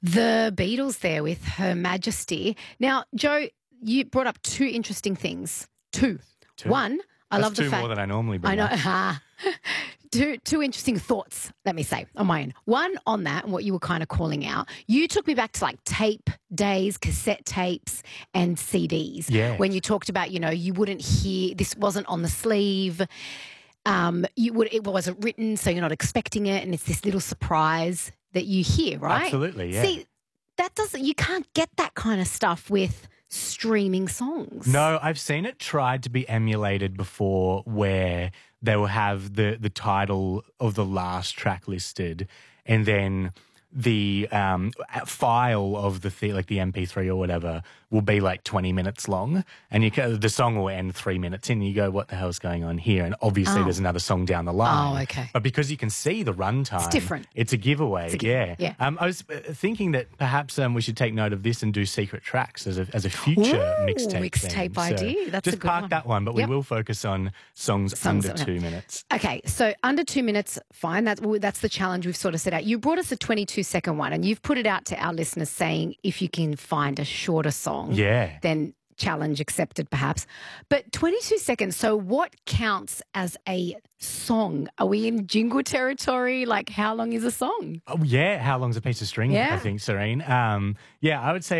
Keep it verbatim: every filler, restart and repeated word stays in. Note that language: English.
The Beatles there with Her Majesty. Now, Joe, you brought up two interesting things. Two. Two. One, I That's love the two fact. more than I normally bring I know. up. Ah. two two interesting thoughts, let me say, on my end. One, on that and what you were kind of calling out. You took me back to like tape days, cassette tapes and C Ds. Yes. When you talked about, you know, you wouldn't hear, this wasn't on the sleeve. Um, you would it wasn't written, so you're not expecting it, and it's this little surprise that you hear, right? Absolutely, yeah. See, that doesn't you can't get that kind of stuff with streaming songs. No, I've seen it tried to be emulated before where they will have the, the title of the last track listed and then the um, file of the, th- like the M P three or whatever will be like twenty minutes long and you can, the song will end three minutes in and you go, what the hell's going on here? And obviously Oh. there's another song down the line. Oh, okay. But because you can see the runtime. It's different. It's a giveaway, It's a gi- yeah. yeah. Um, I was uh, thinking that perhaps um, we should take note of this and do secret tracks as a, as a future Ooh, mixtape mixtape thing. So idea. That's a just good park one. that one, but Yep. we will focus on songs, Songs under that- two minutes. Okay, so under two minutes, fine. That's that's the challenge we've sort of set out. You brought us a twenty-two second one, and you've put it out to our listeners saying if you can find a shorter song, Yeah. then challenge accepted, perhaps. But twenty-two seconds. So what counts as a song? Are we in jingle territory? Like, how long is a song? Oh, yeah. How long's a piece of string? Yeah. I think, Serene. Um, yeah, I would say